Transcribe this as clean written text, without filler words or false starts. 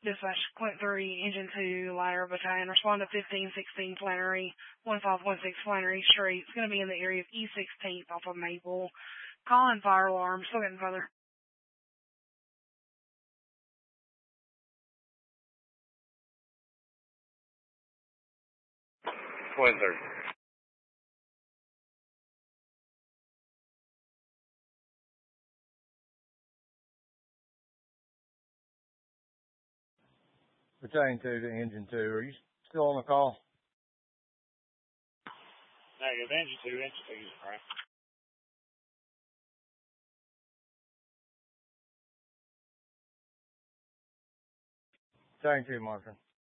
Dispatch, Clint 3, Engine 2, Liar Battalion. Respond to 1516 Flannery, 1516 Flannery Street. It's going to be in the area of E16th off of Maple. Call in fire alarm. Still getting further. 23rd. Battalion 2 to Engine 2. Are you still on the call? Negative. Engine 2, Engine 2 is right. Battalion 2, Martin.